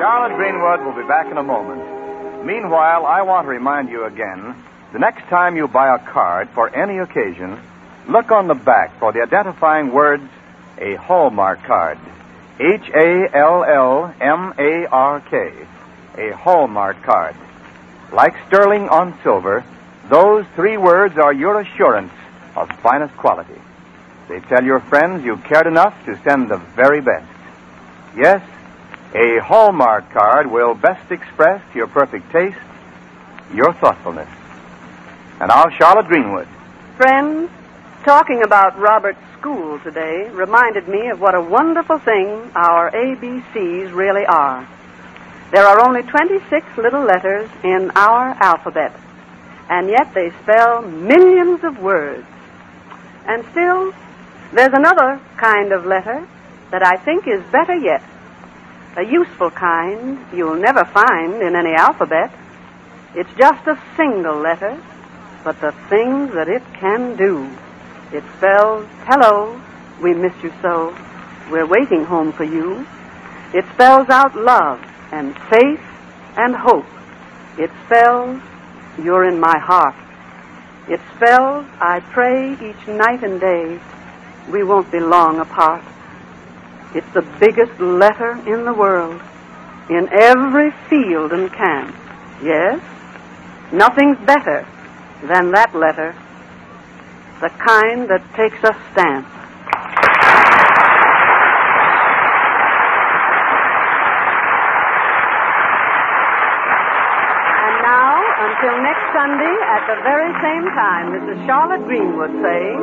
Charlotte Greenwood will be back in a moment. Meanwhile, I want to remind you again, the next time you buy a card for any occasion, look on the back for the identifying words, a Hallmark card. Hallmark. A Hallmark card. Like sterling on silver, those three words are your assurance of finest quality. They tell your friends you cared enough to send the very best. Yes, a Hallmark card will best express your perfect taste, your thoughtfulness. And now, Charlotte Greenwood. Friends, talking about Robert's school today reminded me of what a wonderful thing our ABCs really are. There are only 26 little letters in our alphabet, and yet they spell millions of words. And still, there's another kind of letter that I think is better yet. A useful kind you'll never find in any alphabet. It's just a single letter, but the things that it can do. It spells, hello, we miss you so. We're waiting home for you. It spells out love and faith and hope. It spells, you're in my heart. It spells, I pray each night and day, we won't be long apart. It's the biggest letter in the world, in every field and camp. Yes, nothing's better than that letter, the kind that takes a stamp. And now, until next Sunday at the very same time, this is Charlotte Greenwood saying...